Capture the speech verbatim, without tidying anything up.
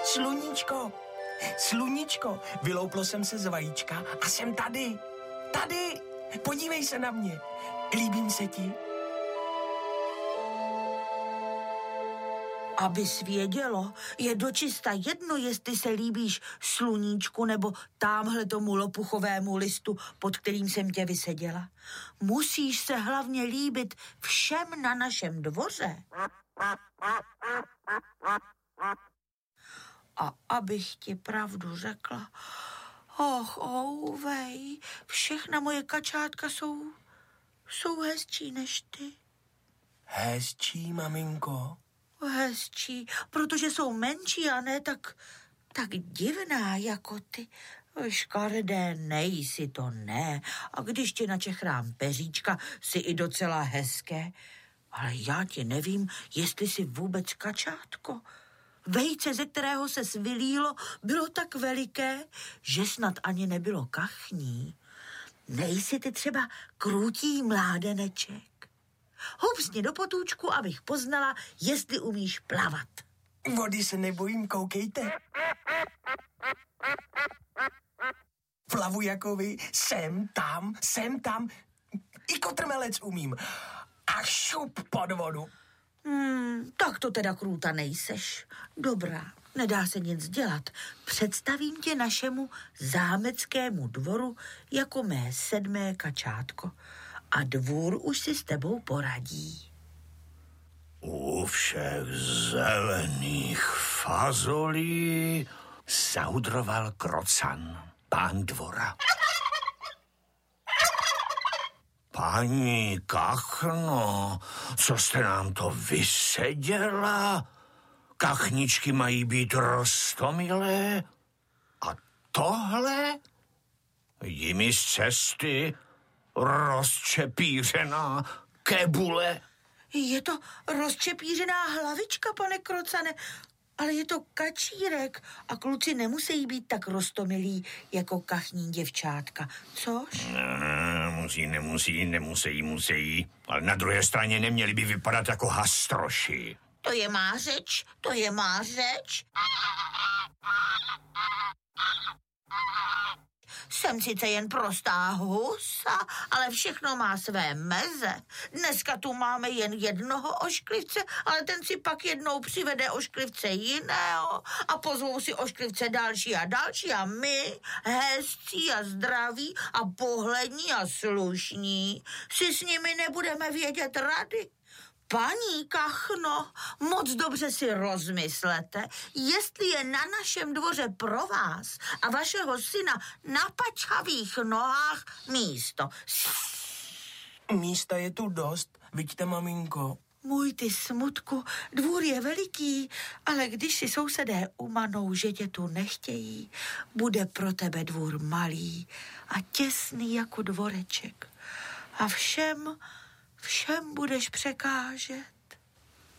Sluníčko, sluníčko, vylouplo jsem se z vajíčka a jsem tady, tady, podívej se na mě, líbím se ti. Abys vědělo, je dočista jedno, jestli se líbíš sluníčku nebo támhle tomu lopuchovému listu, pod kterým jsem tě vyseděla. Musíš se hlavně líbit všem na našem dvoře. A abych ti pravdu řekla, och, ouvej, všechna moje kačátka jsou, jsou hezčí než ty. Hezčí, maminko? Hezčí, protože jsou menší a ne tak, tak divná jako ty. Škaredé nejsi, to ne. A když ti načechrám peříčka, jsi i docela hezké. Ale já ti nevím, jestli jsi vůbec kačátko. Vejce, ze kterého se svylílo, bylo tak veliké, že snad ani nebylo kachní. Nejsi ty třeba krůtí mládeneček? Hupsni do potůčku, abych poznala, jestli umíš plavat. Vody se nebojím, koukejte. Plavu jako vy, sem, tam, sem, tam. I kotrmelec umím. A šup pod vodu. Hmm, tak to teda krůta nejseš. Dobrá, nedá se nic dělat. Představím tě našemu zámeckému dvoru jako mé sedmé kačátko. A dvůr už si s tebou poradí. U všech zelených fazolí zaudroval krocan, pán dvora. Paní Kachno, co jste nám to vyseděla? Kachničky mají být roztomilé? A tohle? Jdi mi z cesty, rozčepířená kebule. Je to rozčepířená hlavička, pane krocane, ale je to kačírek a kluci nemusí být tak roztomilí jako kachní děvčátka, což? Ne, musí, nemusí, nemusí, musí, ale na druhé straně neměli by vypadat jako hastroši. To je má řeč, to je má řeč. Jsem sice jen prostá husa, ale všechno má své meze. Dneska tu máme jen jednoho ošklivce, ale ten si pak jednou přivede ošklivce jiného a pozvou si ošklivce další a další a my, hezcí a zdraví a pohlední a slušní, si s nimi nebudeme vědět rady. Paní Kachno, moc dobře si rozmyslete, jestli je na našem dvoře pro vás a vašeho syna na pačhavých nohách místo. Místa je tu dost, vidíte, maminko. Můj ty smutku, dvůr je veliký, ale když si sousedé umanou, že tě tu nechtějí, bude pro tebe dvůr malý a těsný jako dvoreček. A všem... Všem budeš překážet.